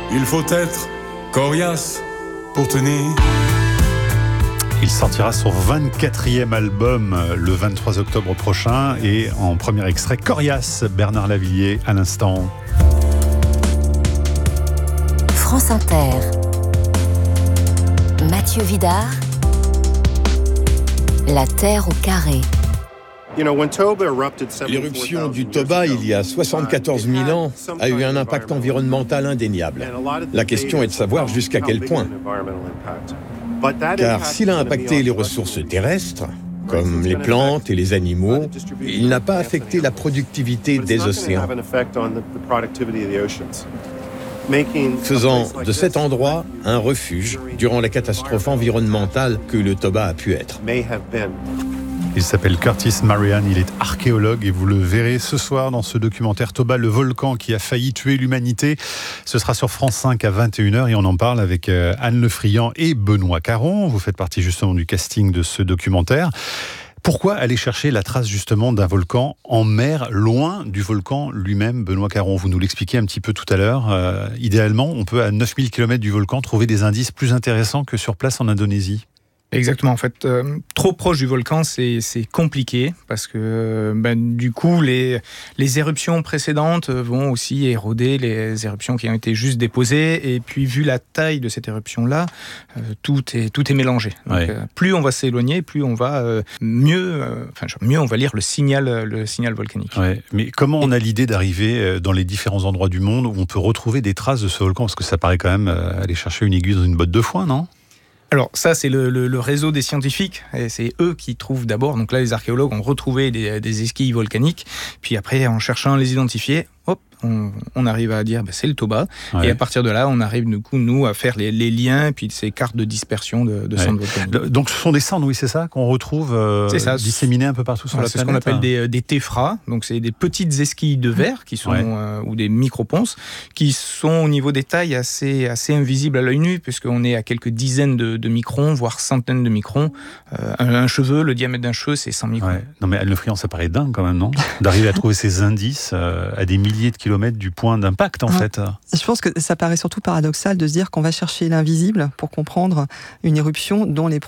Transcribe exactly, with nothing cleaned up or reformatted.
Il faut être coriace pour tenir. Il sortira son vingt-quatrième album le vingt-trois octobre prochain et en premier extrait, Coriace, Bernard Lavilliers à l'instant. France Inter. Mathieu Vidard. La Terre au carré. L'éruption du Toba, il y a soixante-quatorze mille ans, a eu un impact environnemental indéniable. La question est de savoir jusqu'à quel point. Car s'il a impacté les ressources terrestres, comme les plantes et les animaux, il n'a pas affecté la productivité des océans, faisant de cet endroit un refuge durant la catastrophe environnementale que le Toba a pu être. Il s'appelle Curtis Marian, il est archéologue et vous le verrez ce soir dans ce documentaire Toba, le volcan qui a failli tuer l'humanité. Ce sera sur France cinq à vingt et une heures et on en parle avec Anne Lefriand et Benoît Caron. Vous faites partie justement du casting de ce documentaire. Pourquoi aller chercher la trace justement d'un volcan en mer, loin du volcan lui-même, Benoît Caron? Vous nous l'expliquiez un petit peu tout à l'heure. Euh, idéalement, on peut à neuf mille kilomètres du volcan trouver des indices plus intéressants que sur place en Indonésie. Exactement, en fait, euh, trop proche du volcan, c'est, c'est compliqué parce que ben, du coup, les, les éruptions précédentes vont aussi éroder les éruptions qui ont été juste déposées. Et puis, vu la taille de cette éruption-là, euh, tout est tout est mélangé. Donc, ouais. euh, plus on va s'éloigner, plus on va euh, mieux, euh, enfin mieux, on va lire le signal, le signal volcanique. Ouais. Mais comment on a l'idée d'arriver dans les différents endroits du monde où on peut retrouver des traces de ce volcan? Parce que ça paraît quand même aller chercher une aiguille dans une botte de foin, non? Alors ça, c'est le, le, le réseau des scientifiques, et c'est eux qui trouvent d'abord, donc là les archéologues ont retrouvé des, des esquilles volcaniques, puis après en cherchant à les identifier, hop, on, on arrive à dire bah, c'est le Toba, ouais. Et à partir de là, on arrive du coup nous à faire les, les liens, puis ces cartes de dispersion de, de ouais. cendres volcaniques. Donc ce sont des cendres, oui c'est ça, qu'on retrouve euh, ça. disséminées un peu partout sur voilà, la c'est planète. C'est ce qu'on appelle des, des téphras, donc c'est des petites esquilles de verre qui sont ouais. euh, ou des microponces qui sont au niveau des tailles assez assez invisibles à l'œil nu, puisqu'on est à quelques dizaines de, de microns, voire centaines de microns. Euh, un, un cheveu, le diamètre d'un cheveu, c'est cent microns. Ouais. Non mais Anne Lefriand, ça paraît dingue quand même, non? D'arriver à trouver ces indices euh, à des milliers de kilomètres du point d'impact en ouais. fait. Je pense que ça paraît surtout paradoxal de se dire qu'on va chercher l'invisible pour comprendre une éruption dont les